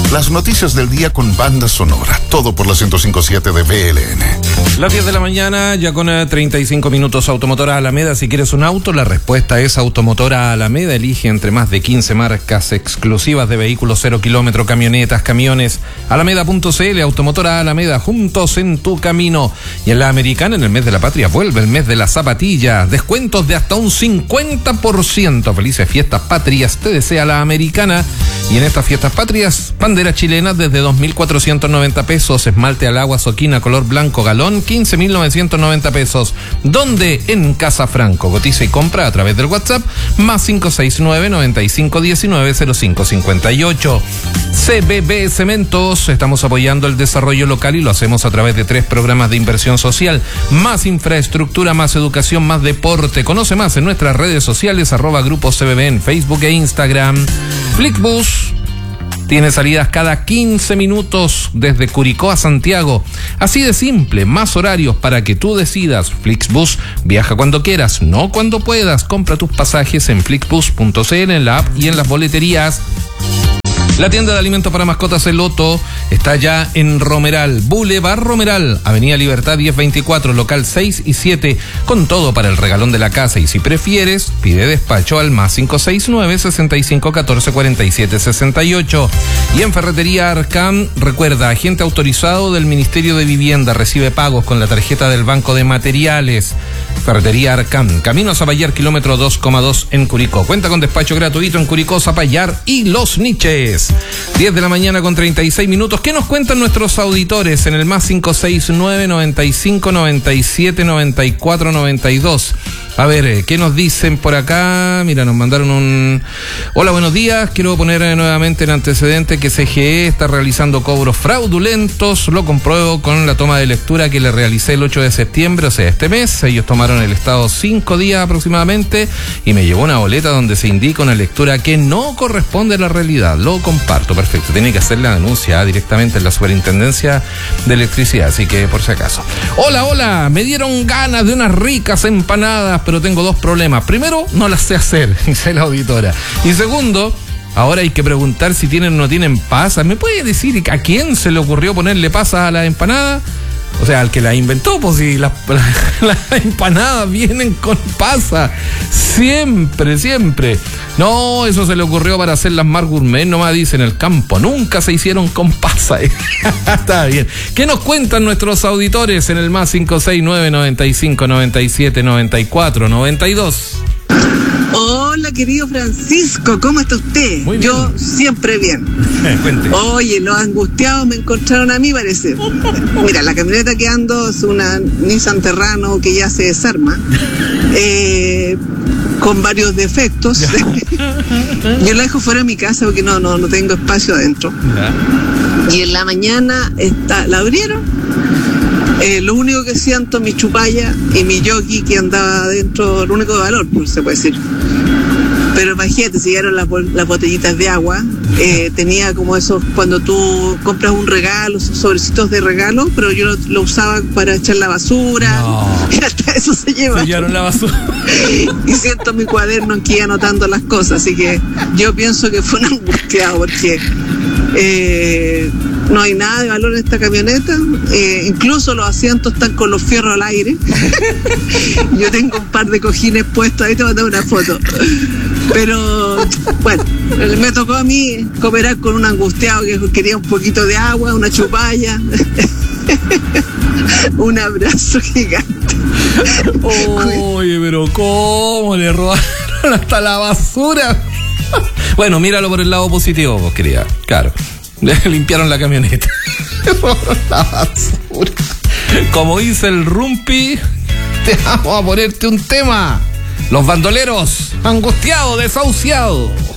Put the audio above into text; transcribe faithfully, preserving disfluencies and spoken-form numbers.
Las noticias del día con banda sonora. Todo por la ciento cinco punto siete de B L N. Las diez de la mañana, ya con eh, treinta y cinco minutos. Automotora Alameda. Si quieres un auto, la respuesta es Automotora Alameda. Elige entre más de quince marcas exclusivas de vehículos cero kilómetro, camionetas, camiones. Alameda punto c l, Automotora Alameda, juntos en tu camino. Y en la Americana, en el mes de la patria, vuelve el mes de la zapatilla. Descuentos de hasta un cincuenta por ciento. Felices fiestas patrias, te desea la Americana. Y en estas fiestas patrias, bandera chilena desde dos mil cuatrocientos noventa pesos, esmalte al agua Soquina color blanco galón, quince mil novecientos noventa pesos. ¿Dónde? En Casa Franco. Cotiza y compra a través del WhatsApp más cinco seis nueve, noventa y cinco diecinueve, cero cinco cincuenta y ocho. C B B Cementos, estamos apoyando el desarrollo local y lo hacemos a través de tres programas de inversión social: más infraestructura, más educación, más deporte. Conoce más en nuestras redes sociales, arroba Grupo C B B en Facebook e Instagram. Flixbus tiene salidas cada quince minutos desde Curicó a Santiago. Así de simple, más horarios para que tú decidas. Flixbus, viaja cuando quieras, no cuando puedas. Compra tus pasajes en flixbus punto c l, en la app y en las boleterías. La tienda de alimentos para mascotas El Loto está ya en Romeral, Boulevard Romeral, Avenida Libertad diez veinticuatro, local seis y siete, con todo para el regalón de la casa. Y si prefieres, pide despacho al más cinco seis nueve, sesenta y cinco catorce, cuarenta y siete sesenta y ocho. Y en Ferretería Arcam, recuerda, agente autorizado del Ministerio de Vivienda, recibe pagos con la tarjeta del Banco de Materiales. Ferretería Arcam, camino a Zapallar, kilómetro dos coma dos en Curicó. Cuenta con despacho gratuito en Curicó, Zapallar y Los Niches. diez de la mañana con treinta y seis minutos. ¿Qué nos cuentan nuestros auditores en el más cinco seis nueve, noventa y cinco, noventa y siete, noventa y cuatro, noventa y dos? A ver, ¿qué nos dicen por acá? Mira, nos mandaron un... Hola, buenos días. Quiero poner nuevamente en antecedente que C G E está realizando cobros fraudulentos. Lo compruebo con la toma de lectura que le realicé el ocho de septiembre, o sea, este mes. Ellos tomaron el estado cinco días aproximadamente y me llegó una boleta donde se indica una lectura que no corresponde a la realidad. Lo comparto, perfecto. Tiene que hacer la denuncia directamente en la Superintendencia de Electricidad, así que por si acaso. Hola, hola. Me dieron ganas de unas ricas empanadas, pero tengo dos problemas. Primero, no las sé hacer, dice la auditora. Y segundo, ahora hay que preguntar si tienen o no tienen pasas. ¿Me puede decir a quién se le ocurrió ponerle pasas a la empanada? O sea, al que la inventó, pues si las la, la empanadas vienen con pasas. Siempre, siempre. No, eso se le ocurrió para hacerlas más gourmet, nomás dice en el campo. Nunca se hicieron con pasas. Está bien. ¿Qué nos cuentan nuestros auditores en el más cinco seis nueve, noventa y cinco, noventa y siete, noventa y cuatro, noventa y dos? Hola, querido Francisco, ¿cómo está usted? Muy bien. Yo siempre bien. Eh, cuente. Oye, los angustiados me encontraron a mí, parece. Mira, la camioneta que ando es una Nissan Terrano que ya se desarma, eh, con varios defectos. Yo la dejo fuera de mi casa porque no, no, no tengo espacio adentro. Ya. Y en la mañana está, la abrieron. Eh, lo único que siento, mi chupalla y mi jockey que andaba adentro, lo único de valor, pues se puede decir. Pero imagínate, si llegaron las, las botellitas de agua, eh, tenía como esos, cuando tú compras un regalo, esos sobrecitos de regalo, pero yo lo, lo usaba para echar la basura, no. Y hasta eso se lleva. Se llevaron la basura. Y siento mi cuaderno aquí anotando las cosas, así que yo pienso que fue un angustiado, porque eh, no hay nada de valor en esta camioneta, eh, incluso los asientos están con los fierros al aire. Yo tengo un par de cojines puestos, ahí te voy a dar una foto. Pero bueno, me tocó a mí cooperar con un angustiado que quería un poquito de agua, una chupalla. Un abrazo gigante. Oye, pero ¿cómo le robaron hasta la basura? Bueno, míralo por el lado positivo, vos, querida. Claro, le limpiaron la camioneta. La basura. Como dice el Rumpi, te vamos a ponerte un tema. Los bandoleros, angustiados, desahuciados.